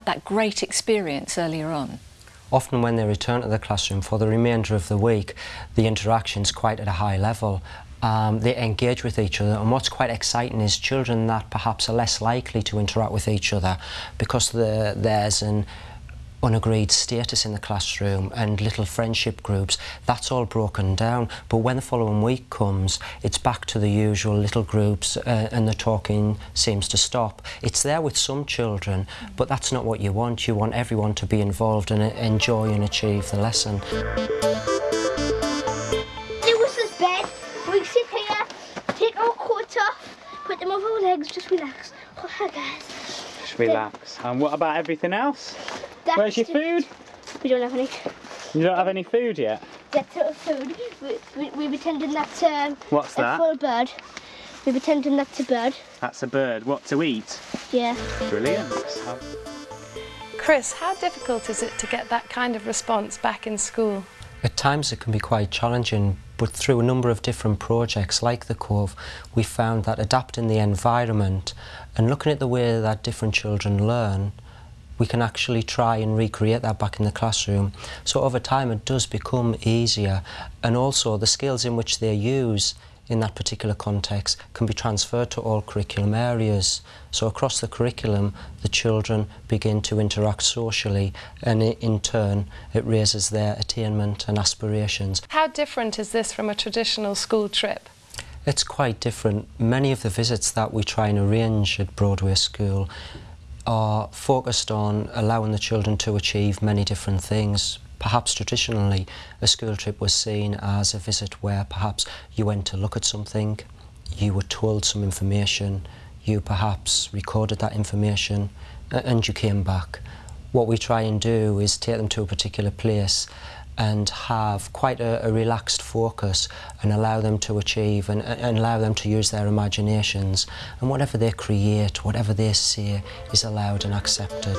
That great experience earlier on. Often when they return to the classroom for the remainder of the week, the interaction's quite at a high level. They engage with each other, and what's quite exciting is children that perhaps are less likely to interact with each other because there's an unagreed status in the classroom and little friendship groups, that's all broken down. But when the following week comes, it's back to the usual little groups and the talking seems to stop. It's there with some children, but that's not what you want. You want everyone to be involved and enjoy and achieve the lesson. Lewis's bed. We sit here, take our coats off, put them over our legs, just relax. Oh, hi guys. Just relax. And what about everything else? Where's your food? We don't have any. You don't have any food yet? That's our food. We're pretending that's What's that? a full bird. We're pretending that's a bird. That's a bird. What to eat? Yeah. Brilliant. Chris, how difficult is it to get that kind of response back in school? At times it can be quite challenging, but through a number of different projects like the Cove, we found that adapting the environment and looking at the way that different children learn, we can actually try and recreate that back in the classroom. So over time it does become easier, and also the skills in which they use in that particular context can be transferred to all curriculum areas. So across the curriculum, the children begin to interact socially, and in turn it raises their attainment and aspirations. How different is this from a traditional school trip? It's quite different. Many of the visits that we try and arrange at Broadway School are focused on allowing the children to achieve many different things. Perhaps traditionally a school trip was seen as a visit where perhaps you went to look at something, you were told some information, you perhaps recorded that information and you came back. What we try and do is take them to a particular place and have quite a relaxed focus and allow them to achieve and allow them to use their imaginations, and whatever they create, whatever they say is allowed and accepted.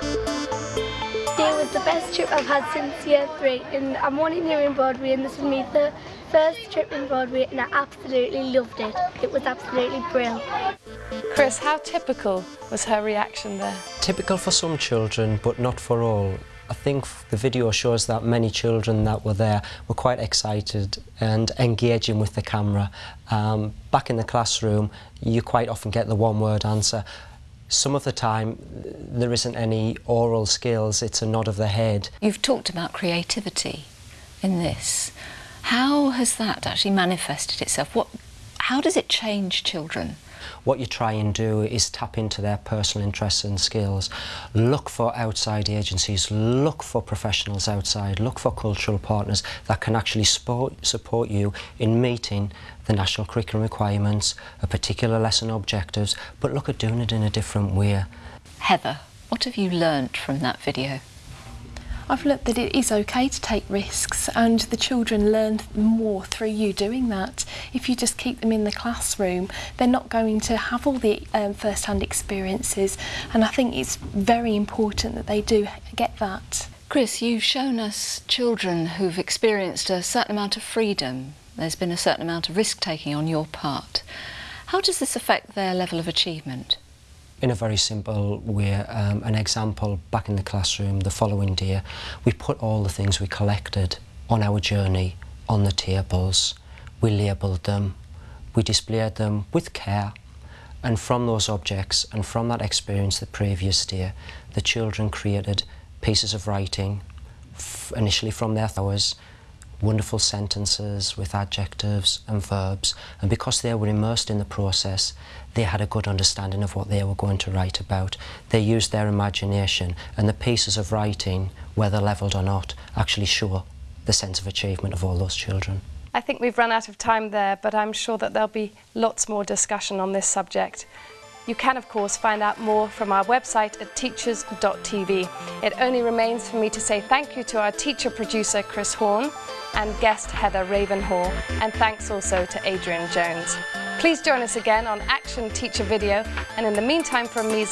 It was the best trip I've had since year 3, and I'm only new in Broadway, and this is my first trip in Broadway, and I absolutely loved it. It was absolutely brilliant. Chris, how typical was her reaction there? Typical for some children, but not for all. I think the video shows that many children that were there were quite excited and engaging with the camera. Back in the classroom, you quite often get the one-word answer. Some of the time, there isn't any oral skills, it's a nod of the head. You've talked about creativity in this. How has that actually manifested itself? How does it change children? What you try and do is tap into their personal interests and skills. Look for outside agencies, look for professionals outside, look for cultural partners that can actually support you in meeting the national curriculum requirements, a particular lesson objectives, but look at doing it in a different way. Heather, what have you learnt from that video? I've learnt that it is okay to take risks, and the children learn more through you doing that. If you just keep them in the classroom, they're not going to have all the first-hand experiences, and I think it's very important that they do get that. Chris, you've shown us children who've experienced a certain amount of freedom. There's been a certain amount of risk-taking on your part. How does this affect their level of achievement? In a very simple way, an example, back in the classroom the following day, we put all the things we collected on our journey on the tables. We labelled them, we displayed them with care, and from those objects and from that experience the previous day, the children created pieces of writing, initially from their thoughts, wonderful sentences with adjectives and verbs, and because they were immersed in the process, they had a good understanding of what they were going to write about. They used their imagination, and the pieces of writing, whether levelled or not, actually show the sense of achievement of all those children. I think we've run out of time there, but I'm sure that there'll be lots more discussion on this subject. You can, of course, find out more from our website at teachers.tv. It only remains for me to say thank you to our teacher producer, Chris Horn, and guest Heather Ravenhall, and thanks also to Adrian Jones. Please join us again on Action Teacher Video, and in the meantime from me,